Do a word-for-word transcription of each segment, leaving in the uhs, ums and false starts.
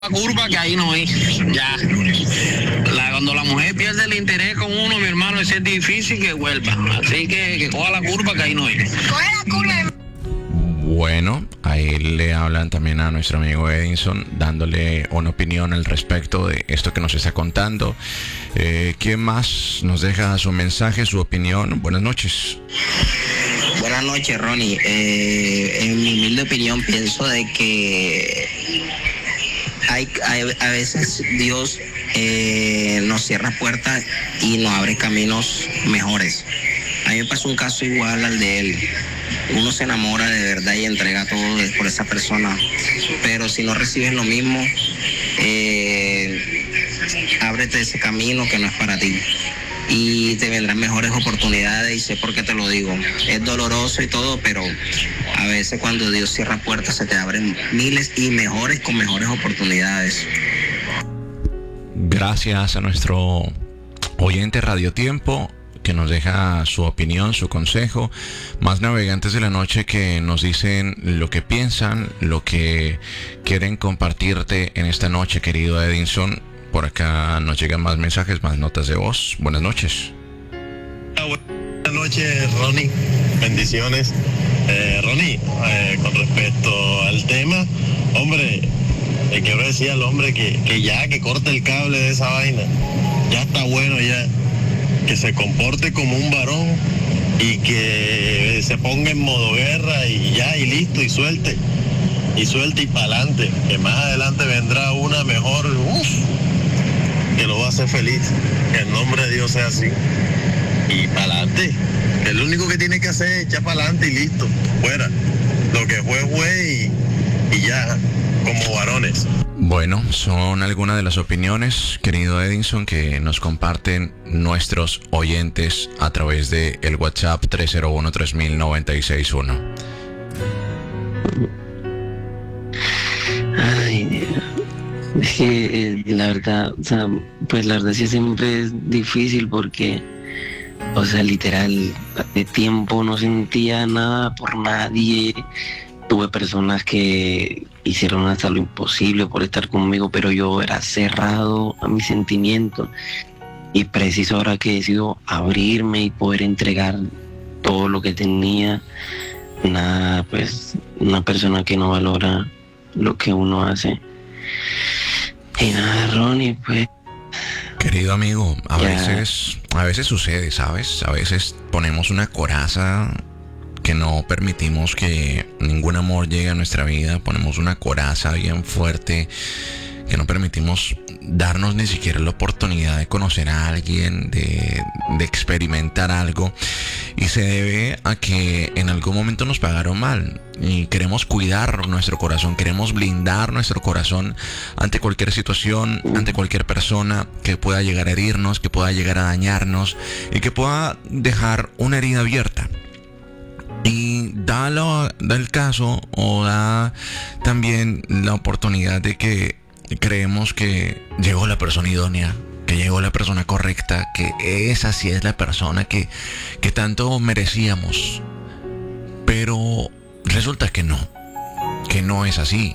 La curva que ahí no es, ya. La, cuando la mujer pierde el interés con uno, mi hermano, ese es difícil que vuelva. Así que, que coja la curva que ahí no es. Coge la curva. Bueno, ahí le hablan también a nuestro amigo Edinson, dándole una opinión al respecto de esto que nos está contando. Eh, ¿Quién más nos deja su mensaje, su opinión? Buenas noches. Buenas noches, Ronnie. Eh, en mi humilde opinión pienso de que hay, hay a veces Dios eh, nos cierra puertas y nos abre caminos mejores. A mí me pasó un caso igual al de él. Uno se enamora de verdad y entrega todo por esa persona, pero si no recibes lo mismo, eh, ábrete ese camino que no es para ti y te vendrán mejores oportunidades, y sé por qué te lo digo. Es doloroso y todo, pero a veces cuando Dios cierra puertas se te abren miles y mejores con mejores oportunidades. Gracias a nuestro oyente Radio Tiempo, que nos deja su opinión, su consejo. Más navegantes de la noche que nos dicen lo que piensan, lo que quieren compartirte en esta noche, querido Edinson. Por acá nos llegan más mensajes, más notas de voz. Buenas noches. Buenas noches, Ronnie. Bendiciones. Eh, Ronnie, eh, con respecto al tema, hombre, le quiero decir al hombre que, que ya, que corte el cable de esa vaina. Ya está bueno ya. Que se comporte como un varón y que se ponga en modo guerra y ya, y listo, y suelte. Y suelte y pa'lante. Que más adelante vendrá una mejor, uff, que lo va a hacer feliz. Que el nombre de Dios sea así. Y pa'lante. Que lo único que tiene que hacer es echar pa'lante y listo. Fuera. Lo que fue, fue y, y ya, como varones. Bueno, son algunas de las opiniones, querido Edinson, que nos comparten nuestros oyentes a través de el WhatsApp tres cero uno, tres mil, noventa y seis uno. Ay, es que eh, la verdad, o sea, pues la verdad sí siempre es difícil porque, o sea, literal, de tiempo no sentía nada por nadie. Tuve personas que hicieron hasta lo imposible por estar conmigo, pero yo era cerrado a mis sentimientos. Y preciso ahora que he decidido abrirme y poder entregar todo lo que tenía, nada, pues, una persona que no valora lo que uno hace. Y nada, Ronnie, pues... Querido amigo, a ya. veces, a veces sucede, ¿sabes? A veces ponemos una coraza que no permitimos que ningún amor llegue a nuestra vida. Ponemos una coraza bien fuerte que no permitimos darnos ni siquiera la oportunidad de conocer a alguien, de, de experimentar algo, y se debe a que en algún momento nos pagaron mal y queremos cuidar nuestro corazón, queremos blindar nuestro corazón ante cualquier situación, ante cualquier persona que pueda llegar a herirnos, que pueda llegar a dañarnos y que pueda dejar una herida abierta. Y da, lo, da el caso, o da también la oportunidad de que creemos que llegó la persona idónea, que llegó la persona correcta, que esa sí es la persona que, que tanto merecíamos. Pero resulta que no, que no es así.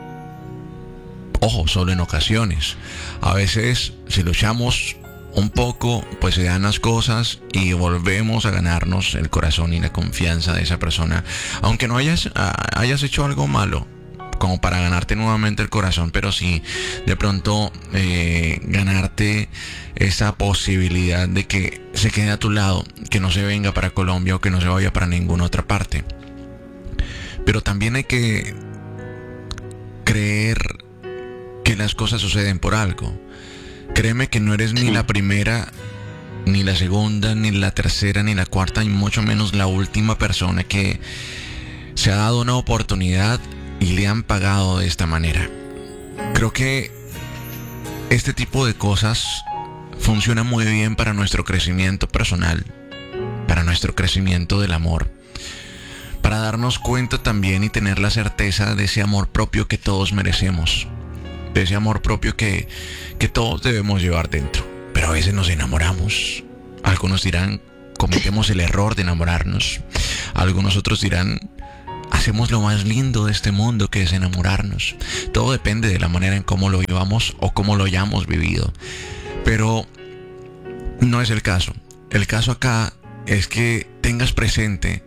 Ojo, solo en ocasiones. A veces, si luchamos un poco, pues se dan las cosas y volvemos a ganarnos el corazón y la confianza de esa persona, aunque no hayas, hayas hecho algo malo como para ganarte nuevamente el corazón, pero sí de pronto eh, ganarte esa posibilidad de que se quede a tu lado, que no se venga para Colombia o que no se vaya para ninguna otra parte. Pero también hay que creer que las cosas suceden por algo. Créeme que no eres ni la primera, ni la segunda, ni la tercera, ni la cuarta, y mucho menos la última persona que se ha dado una oportunidad y le han pagado de esta manera. Creo que este tipo de cosas funciona muy bien para nuestro crecimiento personal, para nuestro crecimiento del amor, para darnos cuenta también y tener la certeza de ese amor propio que todos merecemos, de ese amor propio que, que todos debemos llevar dentro. Pero a veces nos enamoramos. Algunos dirán, cometemos el error de enamorarnos. Algunos otros dirán, hacemos lo más lindo de este mundo, que es enamorarnos. Todo depende de la manera en cómo lo llevamos o cómo lo hayamos vivido. Pero no es el caso. El caso acá es que tengas presente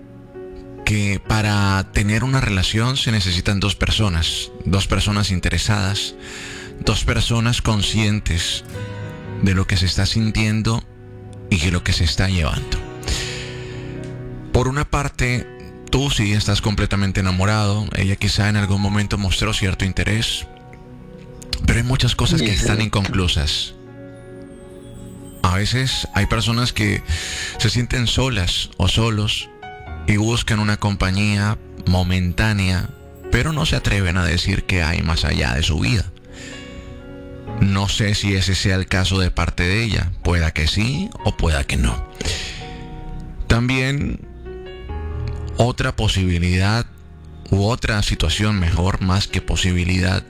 que para tener una relación se necesitan dos personas, dos personas interesadas, dos personas conscientes de lo que se está sintiendo y de lo que se está llevando. Por una parte, tú sí estás completamente enamorado, ella quizá en algún momento mostró cierto interés, pero hay muchas cosas que están inconclusas. A veces hay personas que se sienten solas o solos y buscan una compañía momentánea, pero no se atreven a decir qué hay más allá de su vida. No sé si ese sea el caso de parte de ella. Pueda que sí o pueda que no. También otra posibilidad u otra situación mejor, más que posibilidad,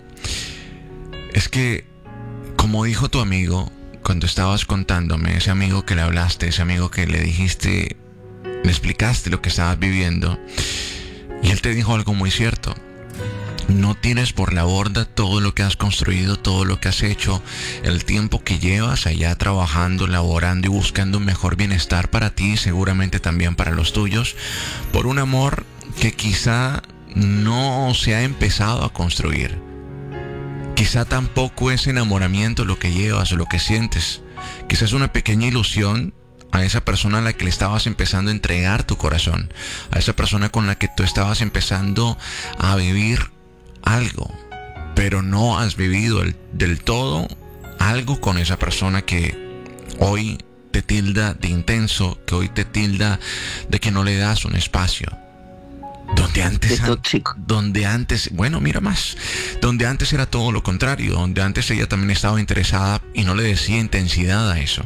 es que, como dijo tu amigo cuando estabas contándome, ese amigo que le hablaste, ese amigo que le dijiste, le explicaste lo que estabas viviendo, y él te dijo algo muy cierto: no tienes por la borda todo lo que has construido, todo lo que has hecho, el tiempo que llevas allá trabajando, laborando y buscando un mejor bienestar para ti y seguramente también para los tuyos, por un amor que quizá no se ha empezado a construir. Quizá tampoco es enamoramiento lo que llevas o lo que sientes. Quizás es una pequeña ilusión a esa persona a la que le estabas empezando a entregar tu corazón, a esa persona con la que tú estabas empezando a vivir algo, pero no has vivido el, del todo algo con esa persona que hoy te tilda de intenso, que hoy te tilda de que no le das un espacio. Donde antes, donde antes, bueno, mira más, donde antes era todo lo contrario, donde antes ella también estaba interesada y no le decía intensidad a eso.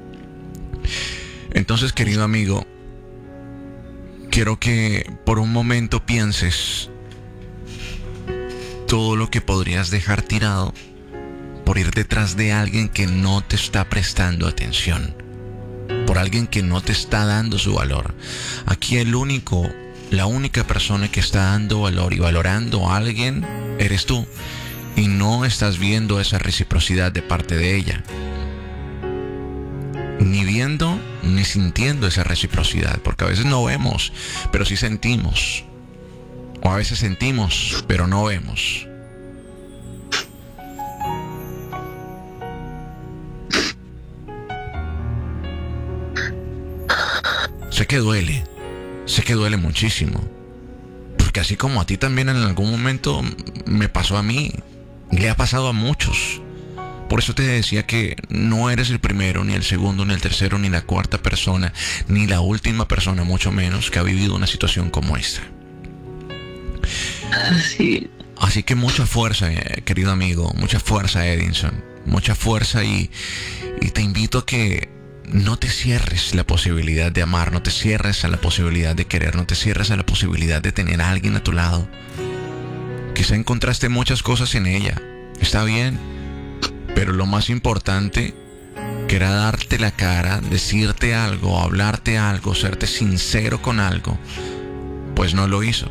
Entonces, querido amigo, quiero que por un momento pienses todo lo que podrías dejar tirado por ir detrás de alguien que no te está prestando atención, por alguien que no te está dando su valor. Aquí el único, la única persona que está dando valor y valorando a alguien eres tú, y no estás viendo esa reciprocidad de parte de ella, ni viendo ni sintiendo esa reciprocidad, porque a veces no vemos, pero sí sentimos. O a veces sentimos, pero no vemos. Sé que duele. Sé que duele muchísimo. Porque así como a ti también en algún momento me pasó a mí, le ha pasado a muchos. Por eso te decía que no eres el primero, ni el segundo, ni el tercero, ni la cuarta persona, ni la última persona, mucho menos, que ha vivido una situación como esta. Sí. Así que mucha fuerza, eh, querido amigo, mucha fuerza, Edinson, mucha fuerza, y, y te invito a que no te cierres la posibilidad de amar, no te cierres a la posibilidad de querer, no te cierres a la posibilidad de tener a alguien a tu lado. Quizá encontraste muchas cosas en ella, está bien, pero lo más importante, que era darte la cara, decirte algo, hablarte algo, serte sincero con algo, pues no lo hizo.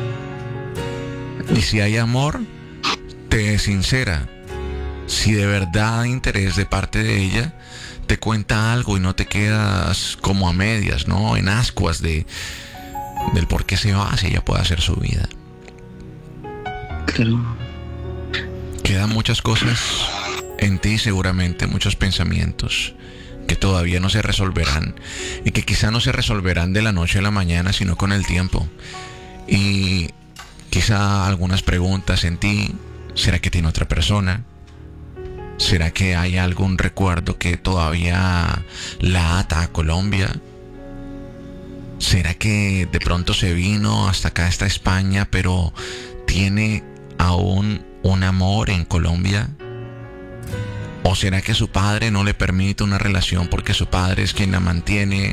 Y si hay amor, te es sincera. Si de verdad hay interés de parte de ella, te cuenta algo y no te quedas como a medias, ¿no? En ascuas de del por qué se va, si ella puede hacer su vida. Claro. Quedan muchas cosas en ti, seguramente, muchos pensamientos que todavía no se resolverán y que quizá no se resolverán de la noche a la mañana, sino con el tiempo. Y quizá algunas preguntas en ti: ¿será que tiene otra persona? ¿Será que hay algún recuerdo que todavía la ata a Colombia? ¿Será que de pronto se vino hasta acá, hasta España, pero tiene aún un amor en Colombia? ¿O será que su padre no le permite una relación porque su padre es quien la mantiene?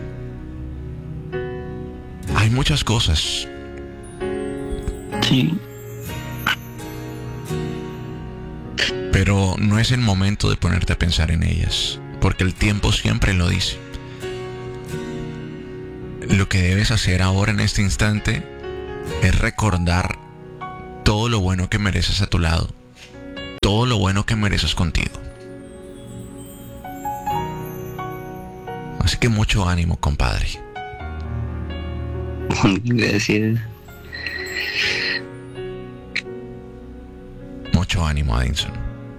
Hay muchas cosas. Sí. Pero no es el momento de ponerte a pensar en ellas, porque el tiempo siempre lo dice. Lo que debes hacer ahora en este instante es recordar todo lo bueno que mereces a tu lado, todo lo bueno que mereces contigo. Así que mucho ánimo, compadre. Gracias. Mucho ánimo, Adinson.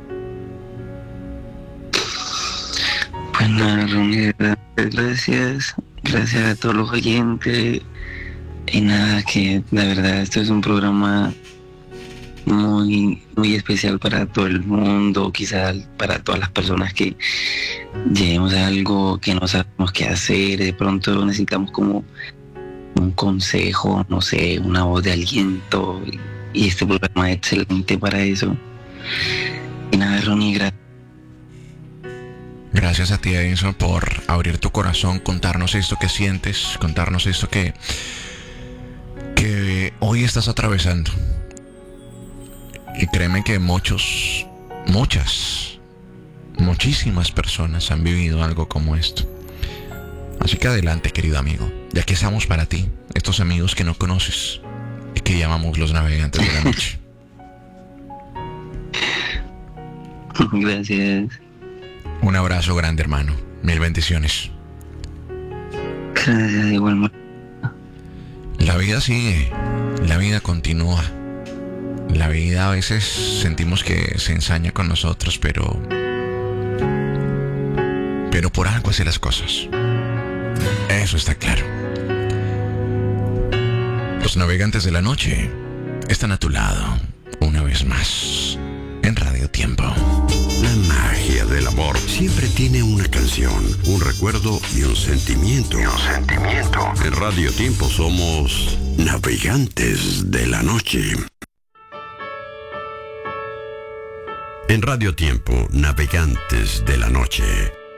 Pues nada, Ronnie, gracias. Gracias a todos los oyentes. Y nada, que la verdad esto es un programa muy, muy especial para todo el mundo, quizás para todas las personas que lleguemos a algo que no sabemos qué hacer, de pronto necesitamos como un consejo, no sé, una voz de aliento, y este programa es excelente para eso. Y nada, Ronnie, gracias. Gracias a ti, Edison, por abrir tu corazón, contarnos esto que sientes, contarnos esto que, que hoy estás atravesando. Y créeme que muchos, muchas, muchísimas personas han vivido algo como esto. Así que adelante, querido amigo, ya que estamos para ti, estos amigos que no conoces y que llamamos los navegantes de la noche. Gracias. Un abrazo grande, hermano. Mil bendiciones. Gracias, igualmente. La vida sigue, la vida continúa. La vida a veces sentimos que se ensaña con nosotros, pero... Pero por algo hace las cosas. Eso está claro. Los navegantes de la noche están a tu lado, una vez más, en Radio Tiempo. La magia del amor siempre tiene una canción, un recuerdo y un sentimiento. Y un sentimiento. En Radio Tiempo somos navegantes de la noche. En Radio Tiempo, navegantes de la noche.